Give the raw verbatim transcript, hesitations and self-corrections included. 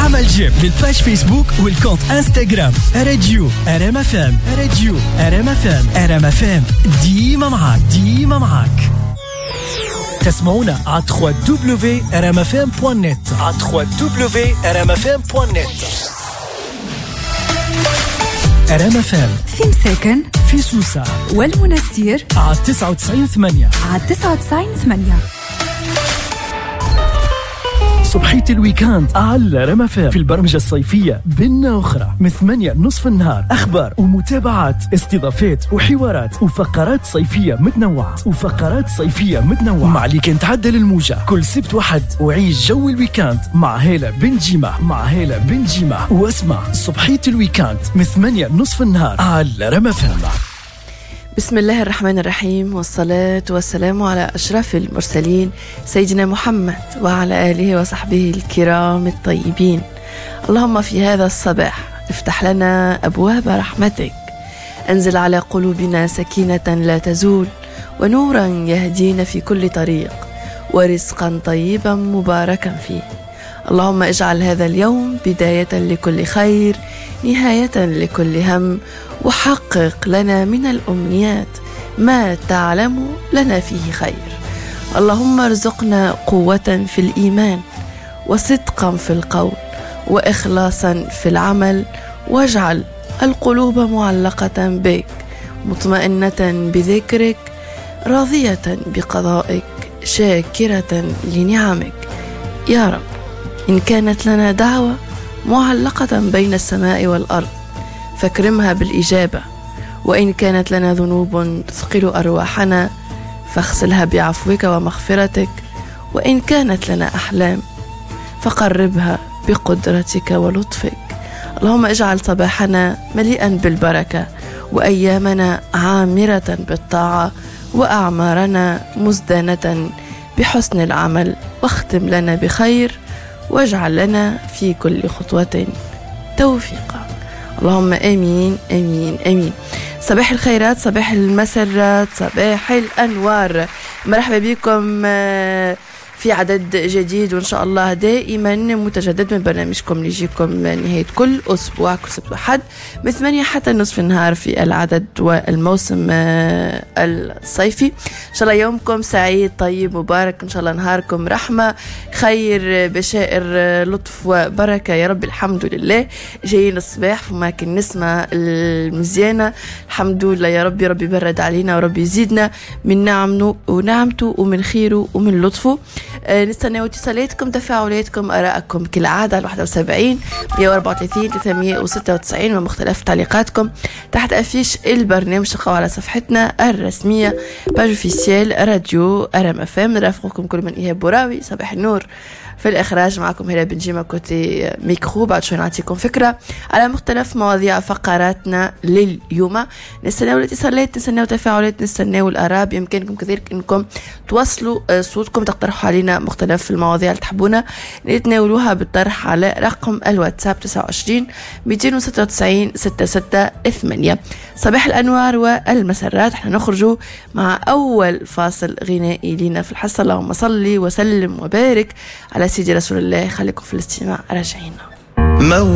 اعمل جيم للباج فيسبوك والكونت انستغرام راديو ار ام اف ام. راديو ار ام اف ام. ار ام اف ام ديما معاك ديما معاك. تسمعونا على دبليو دبليو دبليو دوت ار ام اف ام دوت نت على دبليو دبليو دبليو دوت ار ام اف ام دوت نت. ار ام اف ام في مساكن في سوسة والمنستير على تسعة وتسعين ثمانية على تسعة وتسعين ثمانية. صبحية الويكاند على رمفان في البرمجة الصيفية بيننا أخرى من ثمانية نصف النهار. أخبار ومتابعات، استضافات وحوارات وفقرات صيفية متنوعة وفقرات صيفية متنوعة مع اللي كان تعدل الموجة كل سبت وحد. وعيش جو الويكاند مع هالة بن جيمة مع هالة بن جيمة واسمع صبحية الويكاند من ثمانية نصف النهار على رمفان. بسم الله الرحمن الرحيم، والصلاة والسلام على أشرف المرسلين سيدنا محمد وعلى آله وصحبه الكرام الطيبين. اللهم في هذا الصباح افتح لنا أبواب رحمتك، أنزل على قلوبنا سكينة لا تزول، ونورا يهدينا في كل طريق، ورزقا طيبا مباركا فيه. اللهم اجعل هذا اليوم بداية لكل خير، نهاية لكل هم، وحقق لنا من الأمنيات ما تعلم لنا فيه خير. اللهم ارزقنا قوة في الإيمان، وصدقا في القول، وإخلاصا في العمل، واجعل القلوب معلقة بك، مطمئنة بذكرك، راضية بقضائك، شاكرة لنعمك يا رب. إن كانت لنا دعوة معلقة بين السماء والأرض فاكرمها بالإجابة، وإن كانت لنا ذنوب تثقل أرواحنا فاغسلها بعفوك ومغفرتك، وإن كانت لنا أحلام فقربها بقدرتك ولطفك. اللهم اجعل صباحنا مليئا بالبركة، وأيامنا عامرة بالطاعة، وأعمارنا مزدانة بحسن العمل، واختم لنا بخير، واجعل لنا في كل خطوة توفيقا. اللهم آمين آمين آمين. صباح الخيرات، صباح المسرات، صباح الأنوار. مرحبا بكم في عدد جديد، وإن شاء الله دائما متجدد من برنامجكم اللي يجيكم نهاية كل أسبوع كل سبت وحد من ثمانية حتى نصف النهار في العدد والموسم الصيفي. إن شاء الله يومكم سعيد طيب مبارك، إن شاء الله نهاركم رحمة خير بشائر لطف وبركة يا رب. الحمد لله جايين الصباح فما كن نسمة المزيانة، الحمد لله يا رب. ربي يبرد علينا وربي يزيدنا من نعمه ونعمته ومن خيره ومن لطفه. آه نستنى اتصالاتكم، تفاعلاتكم، آرائكم كالعادة على واحد وسبعين مية وأربعة وثلاثين ثلاثمية وستة وتسعين، ومختلف تعليقاتكم تحت أفيش البرنامج. تلقاو على صفحتنا الرسمية باج اوفيسيال راديو ار ام اف ام. نرافقكم كل من إيهاب بوراوي. صباح النور في الإخراج، معكم هلا بن جيمة كوتي ميكرو. بعد شوي نعطيكم فكرة على مختلف مواضيع فقراتنا لليوم. نستناو الاتصالات، نستناو تفاعلات، نستناو الآراء. بإمكانكم كذلك أنكم توصلوا صوتكم، تقترحوا علينا مختلف المواضيع اللي تحبونا نتناولوها بالطرح على رقم الواتساب تسعة وعشرين مئتين وستة وتسعين ستة ستة ثمانية. صباح الأنوار والمسرات. احنا نخرجوا مع أول فاصل غنائي لنا في الحصة. اللهم صلي وسلم وبارك على سيدي رسول الله. خليكم في الاستماع، راجعين.